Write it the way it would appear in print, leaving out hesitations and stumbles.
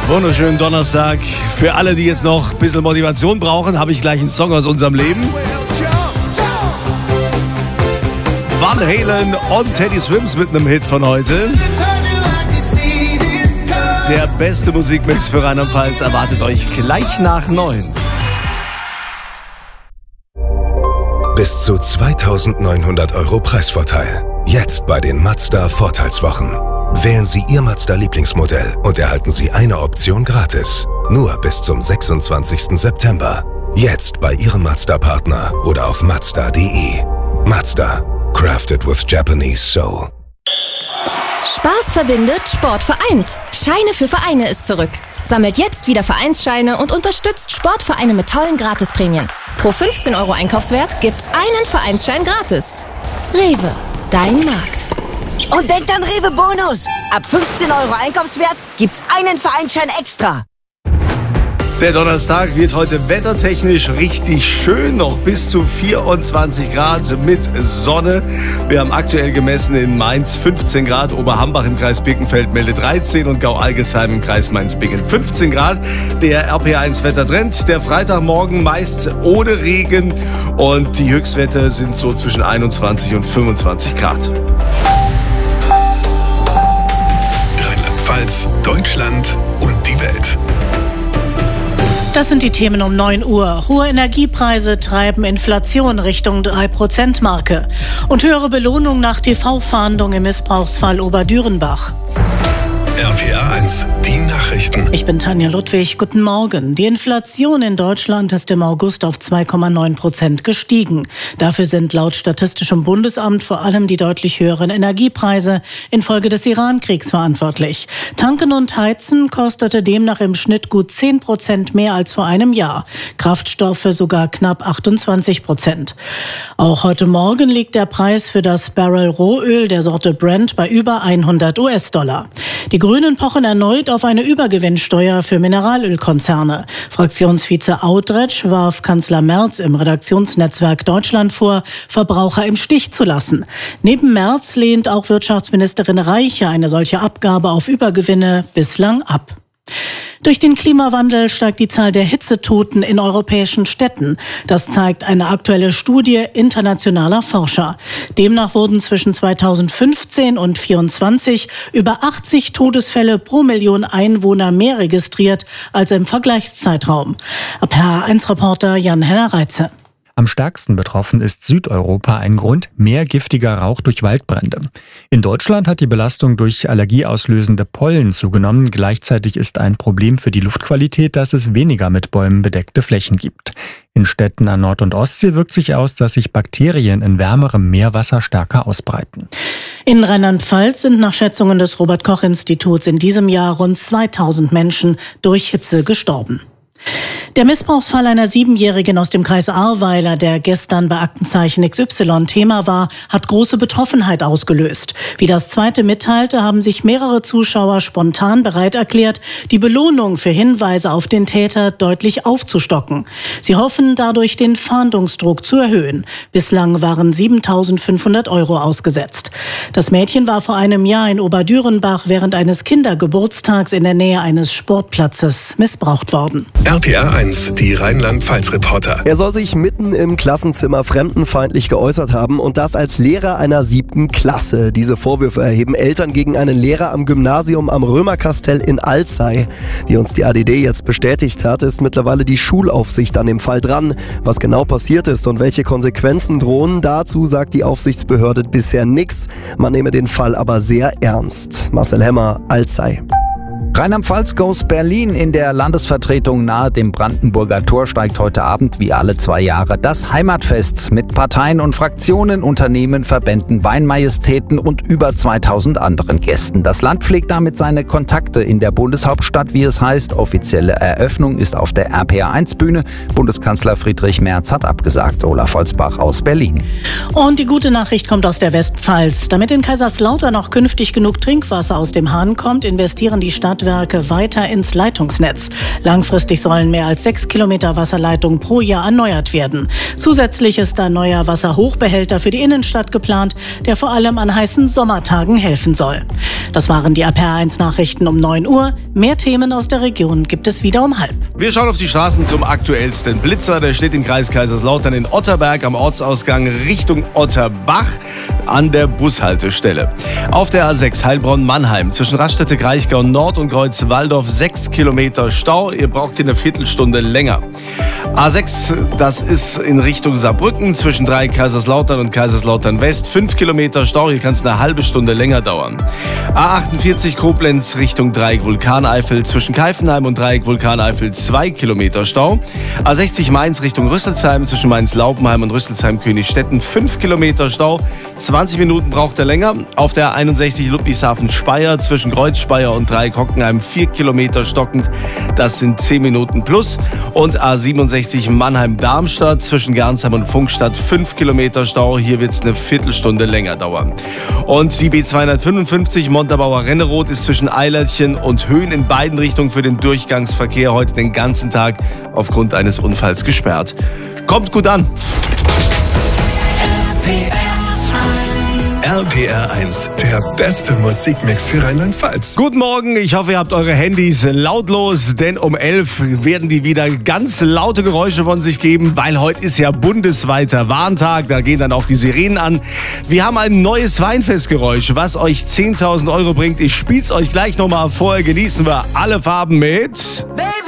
Wunderschönen Donnerstag. Für alle, die jetzt noch ein bisschen Motivation brauchen, habe ich gleich einen Song aus unserem Leben. Van Halen und Teddy Swims mit einem Hit von heute. Der beste Musikmix für Rheinland-Pfalz erwartet euch gleich nach 9. Bis zu 2.900 € Preisvorteil. Jetzt bei den Mazda Vorteilswochen. Wählen Sie Ihr Mazda-Lieblingsmodell und erhalten Sie eine Option gratis. Nur bis zum 26. September. Jetzt bei Ihrem Mazda-Partner oder auf Mazda.de. Mazda. Crafted with Japanese Soul. Spaß verbindet, Sport vereint. Scheine für Vereine ist zurück. Sammelt jetzt wieder Vereinsscheine und unterstützt Sportvereine mit tollen Gratisprämien. Pro 15 € Einkaufswert gibt's einen Vereinsschein gratis. Rewe, dein Markt. Und denkt an Rewe Bonus. Ab 15 € Einkaufswert gibt's einen Vereinsschein extra. Der Donnerstag wird heute wettertechnisch richtig schön, noch bis zu 24 Grad mit Sonne. Wir haben aktuell gemessen in Mainz 15 Grad, Oberhambach im Kreis Birkenfeld meldet 13 und Gau-Algesheim im Kreis Mainz-Bingen 15 Grad. Der RPA1 Wettertrend, der Freitagmorgen meist ohne Regen und die Höchstwerte sind so zwischen 21 und 25 Grad. Rheinland-Pfalz, Deutschland und die Welt. Das sind die Themen um 9 Uhr. Hohe Energiepreise treiben Inflation Richtung 3%-Marke. Und höhere Belohnung nach TV-Fahndung im Missbrauchsfall Oberdürenbach. RPA 1, die Nachrichten. Ich bin Tanja Ludwig. Guten Morgen. Die Inflation in Deutschland ist im August auf 2,9% gestiegen. Dafür sind laut Statistischem Bundesamt vor allem die deutlich höheren Energiepreise infolge des Iran-Kriegs verantwortlich. Tanken und Heizen kostete demnach im Schnitt gut 10% mehr als vor einem Jahr. Kraftstoffe sogar knapp 28%. Auch heute Morgen liegt der Preis für das Barrel Rohöl der Sorte Brent bei über $100. Die Grünen pochen erneut auf eine Übergewinnsteuer für Mineralölkonzerne. Fraktionsvize Audretsch warf Kanzler Merz im Redaktionsnetzwerk Deutschland vor, Verbraucher im Stich zu lassen. Neben Merz lehnt auch Wirtschaftsministerin Reiche eine solche Abgabe auf Übergewinne bislang ab. Durch den Klimawandel steigt die Zahl der Hitzetoten in europäischen Städten. Das zeigt eine aktuelle Studie internationaler Forscher. Demnach wurden zwischen 2015 und 2024 über 80 Todesfälle pro Million Einwohner mehr registriert als im Vergleichszeitraum. RPA1-Reporter Jan-Henner Reitze. Am stärksten betroffen ist Südeuropa, ein Grund mehr giftiger Rauch durch Waldbrände. In Deutschland hat die Belastung durch allergieauslösende Pollen zugenommen. Gleichzeitig ist ein Problem für die Luftqualität, dass es weniger mit Bäumen bedeckte Flächen gibt. In Städten an Nord- und Ostsee wirkt sich aus, dass sich Bakterien in wärmerem Meerwasser stärker ausbreiten. In Rheinland-Pfalz sind nach Schätzungen des Robert-Koch-Instituts in diesem Jahr rund 2000 Menschen durch Hitze gestorben. Der Missbrauchsfall einer 7-Jährigen aus dem Kreis Ahrweiler, der gestern bei Aktenzeichen XY Thema war, hat große Betroffenheit ausgelöst. Wie das Zweite mitteilte, haben sich mehrere Zuschauer spontan bereit erklärt, die Belohnung für Hinweise auf den Täter deutlich aufzustocken. Sie hoffen dadurch, den Fahndungsdruck zu erhöhen. Bislang waren 7.500 € ausgesetzt. Das Mädchen war vor einem Jahr in Oberdürenbach während eines Kindergeburtstags in der Nähe eines Sportplatzes missbraucht worden. RPA 1, die Rheinland-Pfalz-Reporter. Er soll sich mitten im Klassenzimmer fremdenfeindlich geäußert haben und das als Lehrer einer 7. Klasse. Diese Vorwürfe erheben Eltern gegen einen Lehrer am Gymnasium am Römerkastell in Alzey. Wie uns die ADD jetzt bestätigt hat, ist mittlerweile die Schulaufsicht an dem Fall dran. Was genau passiert ist und welche Konsequenzen drohen, dazu sagt die Aufsichtsbehörde bisher nichts. Man nehme den Fall aber sehr ernst. Marcel Hemmer, Alzey. Rheinland-Pfalz goes Berlin. In der Landesvertretung nahe dem Brandenburger Tor steigt heute Abend wie alle 2 Jahre das Heimatfest mit Parteien und Fraktionen, Unternehmen, Verbänden, Weinmajestäten und über 2000 anderen Gästen. Das Land pflegt damit seine Kontakte in der Bundeshauptstadt, wie es heißt. Offizielle Eröffnung ist auf der RPA1-Bühne. Bundeskanzler Friedrich Merz hat abgesagt. Olaf Holzbach aus Berlin. Und die gute Nachricht kommt aus der Westpfalz. Damit in Kaiserslautern auch künftig genug Trinkwasser aus dem Hahn kommt, investieren die Stadtwerke Stadtwerke weiter ins Leitungsnetz. Langfristig sollen mehr als 6 Kilometer Wasserleitung pro Jahr erneuert werden. Zusätzlich ist ein neuer Wasserhochbehälter für die Innenstadt geplant, der vor allem an heißen Sommertagen helfen soll. Das waren die RPR1-Nachrichten um 9 Uhr. Mehr Themen aus der Region gibt es wieder um 12:30. Wir schauen auf die Straßen zum aktuellsten Blitzer. Der steht im Kreis Kaiserslautern in Otterberg am Ortsausgang Richtung Otterbach an der Bushaltestelle. Auf der A6 Heilbronn-Mannheim zwischen Raststätte-Kraichgau Nord und Kreuz-Waldorf 6 Kilometer Stau. Ihr braucht eine Viertelstunde länger. A6, das ist in Richtung Saarbrücken zwischen Kaiserslautern und Kaiserslautern West. 5 Kilometer Stau, hier kann es eine halbe Stunde länger dauern. A48 Koblenz Richtung Dreieck Vulkaneifel zwischen Keifenheim und Dreieck Vulkaneifel 2 Kilometer Stau. A60 Mainz Richtung Rüsselsheim zwischen Mainz-Laupenheim und Rüsselsheim-Königstetten 5 Kilometer Stau. 20 Minuten braucht er länger. Auf der 61 Ludwigshafen-Speyer zwischen Kreuzspeyer und Dreieck Hockenheim 4 Kilometer stockend. Das sind 10 Minuten plus. Und A67 Mannheim-Darmstadt zwischen Gernsheim und Funkstadt 5 Kilometer Stau. Hier wird es eine Viertelstunde länger dauern. Und die B255 Montabaur-Renneroth ist zwischen Eilertchen und Höhen in beiden Richtungen für den Durchgangsverkehr heute den ganzen Tag aufgrund eines Unfalls gesperrt. Kommt gut an! RPR1, der beste Musikmix für Rheinland-Pfalz. Guten Morgen, ich hoffe, ihr habt eure Handys lautlos, denn um 11 werden die wieder ganz laute Geräusche von sich geben, weil heute ist ja bundesweiter Warntag, da gehen dann auch die Sirenen an. Wir haben ein neues Weinfestgeräusch, was euch 10.000 € bringt. Ich spiel's euch gleich nochmal, vorher genießen wir alle Farben mit...